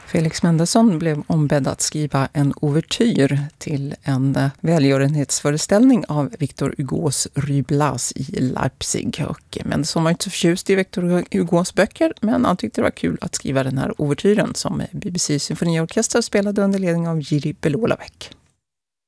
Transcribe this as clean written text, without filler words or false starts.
Felix Mendelssohn blev ombedd att skriva en ouvertyr till en välgörenhetsföreställning av Victor Hugos Ruy Blas i Leipzig. Och Mendelssohn var inte så förtjust i Victor Hugos böcker, men han tyckte det var kul att skriva den här ouvertyren som BBC Symfoniorkester spelade under ledning av Jiří Belohlavek.